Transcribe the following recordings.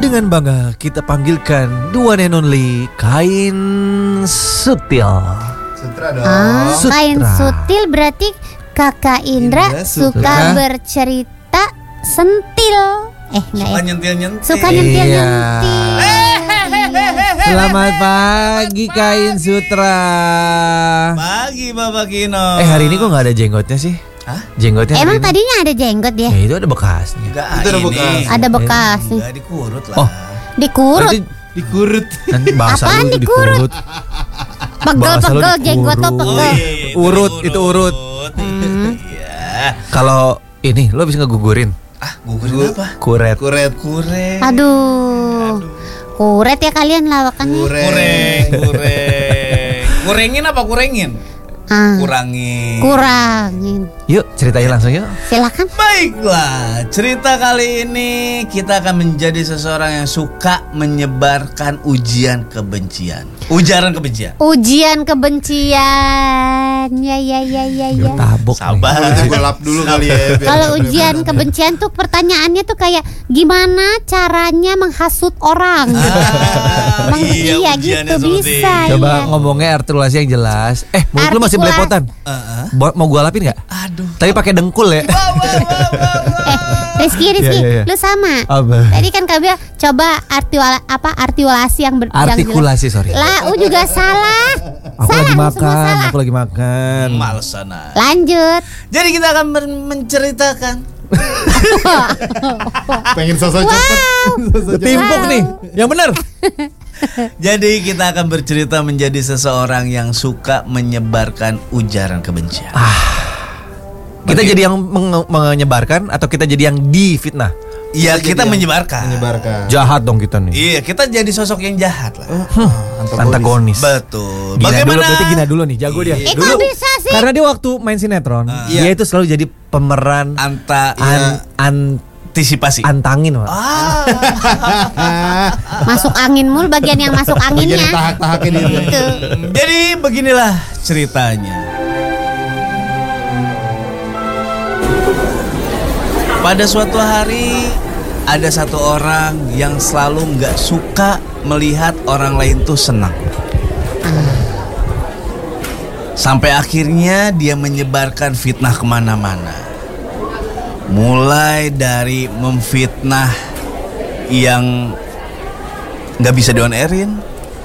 Dengan bangga kita panggilkan the one and only Kain Sutil. Sutra dong. Sutra. Kain Sutil berarti Kakak Indra suka bercerita sentil. Enggak Suka ya? nyentil-nyentil. Suka nyentil-nyentil. Selamat pagi Kain Sutra. Pagi Bapak Kino. Hari ini kok gak ada jenggotnya sih? Hah? Jenggotnya Emang hari ini? tadinya ada jenggot ya? Ya itu ada bekasnya. Enggak, Itu ada bekas. Ada bekas nih. Enggak dikurut lah. Oh. Dikurut. Berarti Dikurut. nanti bahasa Apaan lu itu dikurut? dikurut. bahasa lu Pegel jenggot tuh dikurut. pegel. Urut, itu urut. Iya. Kalau ini lo bisa ngegugurin Gugurin apa? kuret. Kuret. Aduh. Kuret ya kalian lawakannya. Kureng. Kurengin apa kurengin? Kurangin. Yuk ceritain langsung yuk. Silakan. Baiklah, cerita kali ini kita akan menjadi seseorang yang suka menyebarkan ujian kebencian. Ujaran kebencian. Ujian kebencian. Ya. Yuk tabok Sabar. nih. Gue lap dulu kali ya. biar Kalau bener-bener. ujian kebencian tuh pertanyaannya tuh kayak gimana caranya menghasut orang. Iya ujiannya gitu seperti bisa. itu. Coba Iya. ngomongnya artikulasi yang jelas. Mulut lu masih Artikulasi. belepotan. Mau gua lapin nggak? Aduh. Tapi pakai dengkul ya. Rizky, Iya. lu sama. Apa? Tadi kan Kak Bia coba artikulasi yang Artikulasi sorry. Lah, juga salah. Aku lagi Semua makan. salah. Aku lagi makan. Males sana. Lanjut. Jadi kita akan menceritakan. Pengen sosok cepet. Timpuk nih. Yang benar. Jadi kita akan bercerita menjadi seseorang yang suka menyebarkan ujaran kebencian. Kita jadi yang menyebarkan atau kita jadi yang difitnah? Iya, kita menyebarkan. Jahat dong kita nih. Iya, kita jadi sosok yang jahat lah. Antagonis. Betul. Gina dulu, berarti Gina dulu nih, jago dia. Dulu Kok bisa sih? Karena dia waktu main sinetron, dia Iya. itu selalu jadi pemeran antisipasi. antangin. Wak. Masuk angin mul bagian yang masuk Bagian anginnya. yang tahak-tahaknya dia. Gitu. Jadi beginilah ceritanya. Pada suatu hari ada satu orang yang selalu nggak suka melihat orang lain tuh senang. Sampai akhirnya dia menyebarkan fitnah kemana-mana. Mulai dari memfitnah yang nggak bisa di on airin,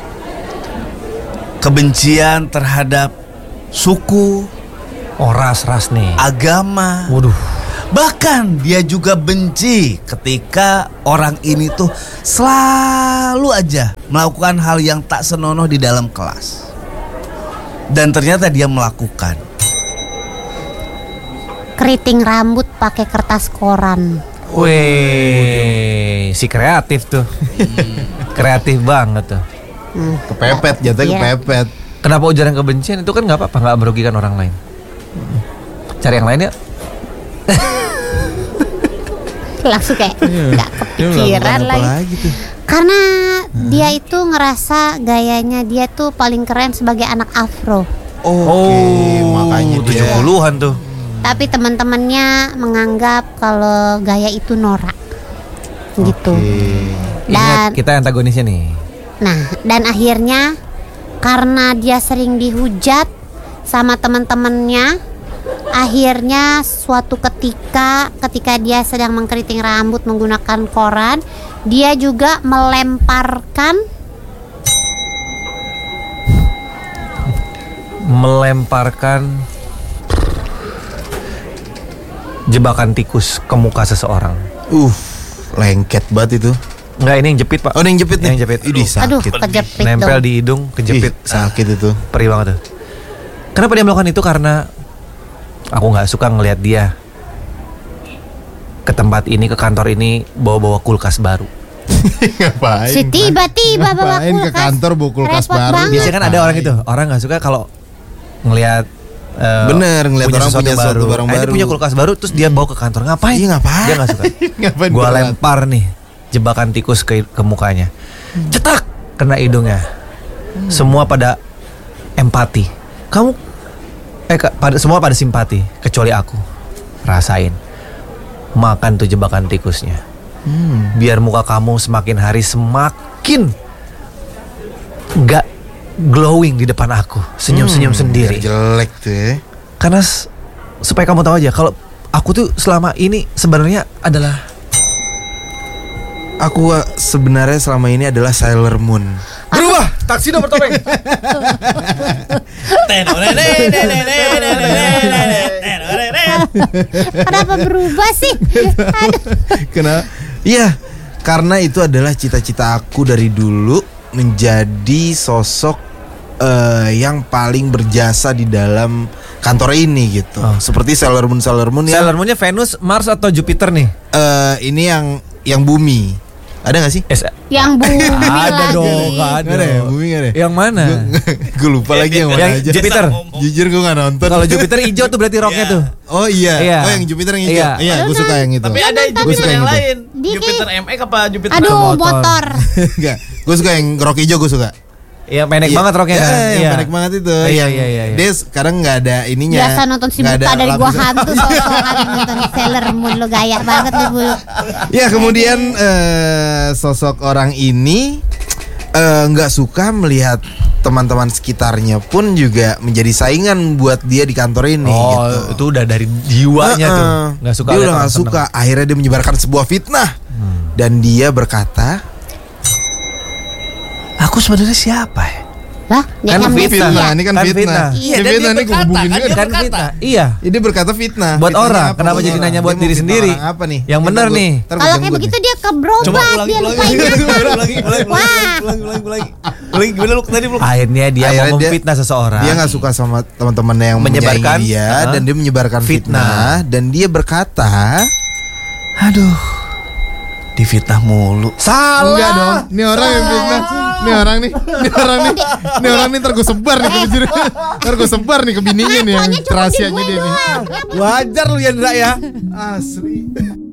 kebencian terhadap suku, Ras nih. agama. Waduh. Bahkan dia juga benci ketika orang ini tuh selalu aja melakukan hal yang tak senonoh di dalam kelas. Dan ternyata dia melakukan. Keriting rambut pakai kertas koran. Wih, si kreatif tuh. Kreatif banget tuh. Kepepet, jatuhnya Iya. kepepet. Kenapa ujaran kebencian itu kan nggak apa-apa, nggak merugikan orang lain. Cari yang lain ya. Langsung kayak nggak kepikiran lagi. tuh. Karena dia itu ngerasa gayanya dia tuh paling keren sebagai anak afro. Makanya dia 70-an tuh. Tapi teman-temannya menganggap kalau gaya itu norak. Gitu. Ingat Dan kita antagonisnya nih. dan akhirnya karena dia sering dihujat sama teman-temannya, akhirnya suatu ketika dia sedang mengkeriting rambut menggunakan koran, dia juga melemparkan jebakan tikus ke muka seseorang. Lengket banget itu. Enggak, ini yang jepit, Pak. Oh, ini yang jepit nih. Yang jepit. Idih, aduh sakit. kejepit Nempel dong. di hidung, kejepit. Sakit itu. Perih banget tuh. Kenapa dia melakukan itu? Karena aku nggak suka ngelihat dia ke tempat ini, ke kantor ini bawa-bawa kulkas baru. Ngapain? Si tiba-tiba bawa Ngapain ke kulkas. kantor bawa kulkas Repot baru? banget. Biasanya kan ada orang itu, orang nggak suka kalau ngelihat Bener, ngelihat orang punya sesuatu barang Ini baru. punya kulkas baru terus dia bawa ke kantor. Ngapain? Iya, ngapain? Dia nggak suka. Ngapain Gua berat? lempar nih jebakan tikus ke mukanya. Cetak kena hidungnya. Semua pada empati. Semua pada simpati kecuali aku. Rasain. Makan tuh jebakan tikusnya. Biar muka kamu semakin hari semakin gak glowing di depan aku. Senyum-senyum sendiri. Jelek tuh ya. Karena supaya kamu tahu aja kalau aku tuh selama ini sebenarnya adalah Aku sebenarnya selama ini adalah Sailor Moon. berubah taksi nomor topeng. Kenapa berubah sih? Aduh. Kenapa? Iya, karena itu adalah cita-cita aku dari dulu menjadi sosok yang paling berjasa di dalam kantor ini gitu. Seperti Sailor Moon yang Sailor Moonnya Venus, Mars atau Jupiter nih? ini yang bumi. Ada gak sih? Yang bumi Ada lagi. dong, gak ada. Nggak ada ya? Bumi gak ada? Yang mana? Gue lupa lagi yang mana Yang aja. Jupiter. Jujur gue gak nonton. Kalau Jupiter hijau tuh berarti roknya tuh. Oh iya. Iya. Oh yang Jupiter yang hijau. Iya. Iya, gue suka yang itu. Tapi ada Gua suka Jupiter yang itu. lain. Dikit. Jupiter MX apa Jupiter Aduh, motor. motor. Enggak. Gue suka yang rok hijau, gue suka. Iya, pendek Iya. banget roknya kan. Iya, yang pendek banget itu. Iya, Yang iya, iya. Dia sekarang nggak ada ininya. Biasa nonton si Nggak buta ada dari gua lapisan. hantu sosokan nonton Sailor Moon, lo gaya banget lu bulu. Ya kemudian sosok orang ini nggak suka melihat teman-teman sekitarnya pun juga menjadi saingan buat dia di kantor ini. Oh, gitu. itu udah dari jiwanya tuh. Nggak suka. Dia lihat udah orang nggak suka. seneng. Akhirnya dia menyebarkan sebuah fitnah dan dia berkata, Aku sebenarnya siapa ya? Lah, dia Kan kan fitnah. Messi ya. ini kan Kan fitnah. fitnah. Iya, Ini dan fitnah dia nih gue berkata, hubungin kan kan. dia Kan berkata. fitnah. Iya. Ini berkata fitnah. Buat Fitnahnya orang. apa? Kenapa Buat jadi orang? nanya buat Dia mau diri fitnah sendiri? orang Apa nih? Yang bener nih. Kalau kayak begitu dia ke berobat, dia lupa ingatan. Wah. Ulangi gimana lu tadi belum? Akhirnya dia Akhirnya mau dia- memfitnah seseorang. Dia nggak suka sama teman-temannya yang Menyebarkan, menyaingi dia dan dia menyebarkan fitnah. dan dia berkata, Aduh, difitnah mulu. Salah. enggak dong, ini orang yang fitnah, ini orang nih ntar gue sebar nih ntar gue sebar nih ke bininya nih yang Ngakuannya cuma di rahasianya gue dia nih. doang. Wajar lu Yandra ya. Asli.